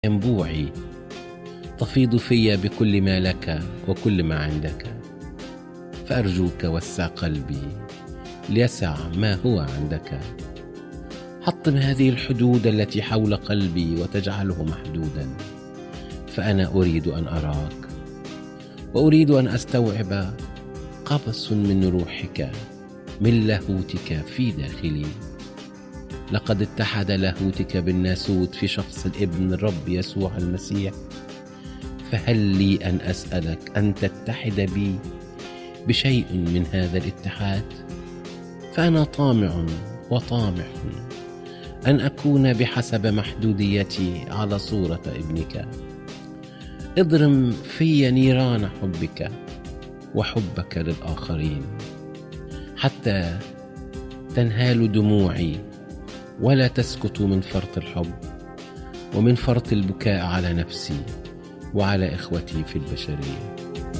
ينبوعي تفيض في بكل ما لك وكل ما عندك، فأرجوك وسع قلبي ليسع ما هو عندك. حطم هذه الحدود التي حول قلبي وتجعله محدودا، فأنا أريد أن أراك وأريد أن أستوعب قبس من روحك، من لاهوتك في داخلي. لقد اتحد لاهوتك بالناسوت في شخص الابن الرب يسوع المسيح، فهل لي أن أسألك أن تتحد بي بشيء من هذا الاتحاد؟ فأنا طامع وطامح أن أكون بحسب محدوديتي على صورة ابنك. اضرم في نيران حبك وحبك للآخرين، حتى تنهال دموعي ولا تسكت من فرط الحب ومن فرط البكاء على نفسي وعلى إخوتي في البشرية.